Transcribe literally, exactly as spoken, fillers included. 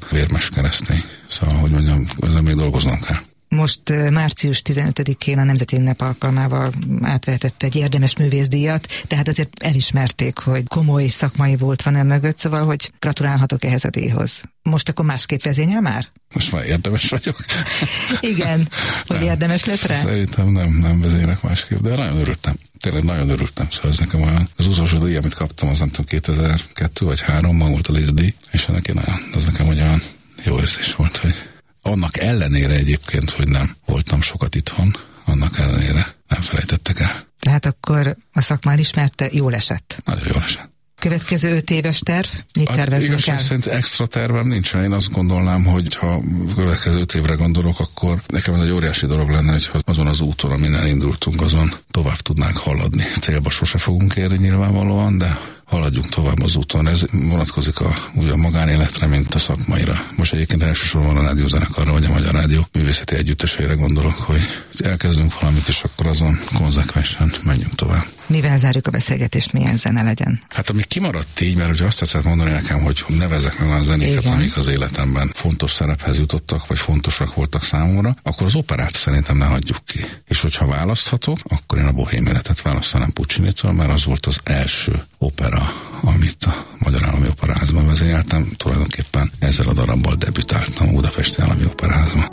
vérmes keresztény. Szóval, hogy mondjam, ezzel még dolgoznom kell. Most március tizenötödikén a Nemzeti Ünnep alkalmával átvehetett egy érdemes művészdíjat, tehát azért elismerték, hogy komoly szakmai volt van el mögött, szóval, hogy gratulálhatok ehhez a díjhoz. Most akkor másképp vezényel már? Most már érdemes vagyok. Igen, hogy nem, érdemes lett rá? Szerintem nem, nem vezényelek másképp, de nagyon örültem. Tényleg nagyon örültem, szóval ez nekem olyan, az utolsó díj, amit kaptam, az nem tudom, kétezer-kettő vagy három volt a Liszt díj, és ennek nagyon, az nekem olyan jó érzés volt, hogy annak ellenére egyébként, hogy nem voltam sokat itthon, annak ellenére nem felejtettek el. Tehát akkor a szakma elismerte, jól esett. Nagyon jól esett. Következő öt éves terv? Mit tervezünk el? Szerint extra tervem nincsen. Én azt gondolnám, hogy ha következő öt évre gondolok, akkor nekem ez egy óriási dolog lenne, hogyha azon az úton, amin elindultunk, azon tovább tudnánk haladni. Célba sose fogunk érni nyilvánvalóan, de haladjunk tovább az úton. Ez vonatkozik a, úgy a magánéletre, mint a szakmaira. Most egyébként elsősorban a rádiózenekarra, vagy a Magyar Rádió művészeti együtteseire gondolok, hogy elkezdünk valamit, és akkor azon konzekvensen menjünk tovább. Mivel zárjuk a beszélgetést, milyen zene legyen? Hát ami kimaradt így, mert ugye azt tetszett mondani nekem, hogy nevezek meg olyan zenéket, igen, amik az életemben fontos szerephez jutottak, vagy fontosak voltak számomra, akkor az operát szerintem ne hagyjuk ki. És hogyha választhatok, akkor én a Bohém életet választanám Puccinitől, mert az volt az első opera, amit a Magyar Állami Operaházban vezényeltem. Tulajdonképpen ezzel a darabbal debütáltam a Budapesti Állami Operaházban.